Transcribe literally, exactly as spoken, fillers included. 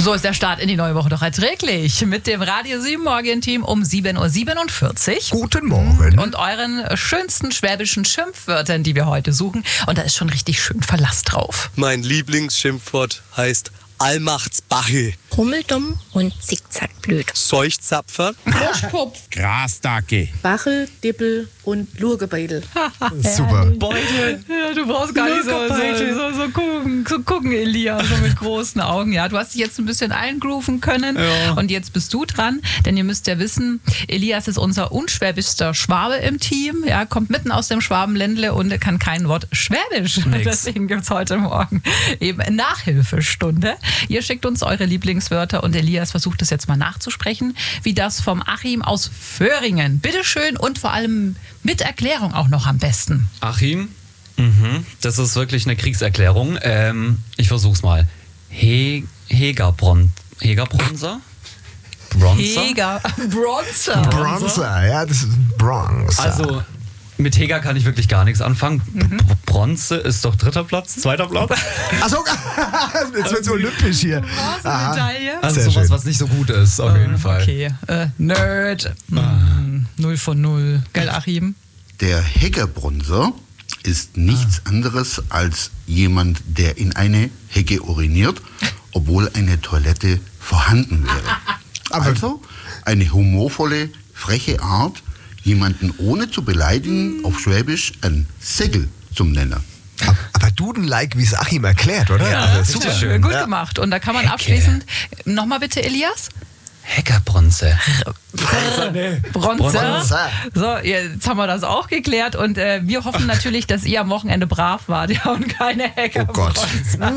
So ist der Start in die neue Woche doch erträglich. Mit dem Radio sieben Morgen-Team um sieben Uhr siebenundvierzig. Guten Morgen. Und euren schönsten schwäbischen Schimpfwörtern, die wir heute suchen. Und da ist schon richtig schön Verlass drauf. Mein Lieblingsschimpfwort heißt Allmachtsbachel. Hummeldumm und zickzackblöd. Seuchzapfer. Froschkopf, Grasdacke. Bachel, Dippel und Lurgebeidel. Super. Beute. Ja, du brauchst gar nicht so, so, so, so, gucken, so gucken, Elia, so mit großen Augen. Ja, du hast dich jetzt ein bisschen eingrooven können Ja. und jetzt bist du dran, denn ihr müsst ja wissen, Elias ist unser unschwäbischster Schwabe im Team. Ja, kommt mitten aus dem Schwabenländle und er kann kein Wort Schwäbisch. Nix. Deswegen gibt es heute Morgen eben eine Nachhilfestunde. Ihr schickt uns eure Lieblingswörter und Elias versucht es jetzt mal nachzusprechen, wie das vom Achim aus Föhringen. Bitteschön und vor allem mit Erklärung auch noch am besten. Achim, mhm. das ist wirklich eine Kriegserklärung. Ähm, ich versuch's mal. He Hegerbron Hegerbronzer? Bronzer? Heger. Bronzer. Bronzer, ja, das ist Bronzer. Also, mit Heger kann ich wirklich gar nichts anfangen. Mhm. Bronze ist doch dritter Platz, zweiter Platz. Achso, jetzt wird's olympisch hier. Aha. Medaille. Also Sehr sowas, schön. was nicht so gut ist, auf jeden Fall. Okay, äh, Nerd. Mm, null von null. Gell, Achim? Der Hegerbronzer ist nichts anderes als jemand, der in eine Hecke uriniert, obwohl eine Toilette vorhanden wäre. Also eine humorvolle, freche Art, jemanden ohne zu beleidigen, auf Schwäbisch ein Segel zum Nennen. Aber Duden-like, wie es Achim erklärt, oder? Ja, Also, super super. schön. Gut Ja. gemacht. Und da kann man Hecke. abschließend, nochmal bitte, Elias? Heckerbronze. Bronzer. Bronzer. So, jetzt haben wir das auch geklärt und äh, wir hoffen natürlich, dass ihr am Wochenende brav wart ja, und keine Hacker. Oh Gott.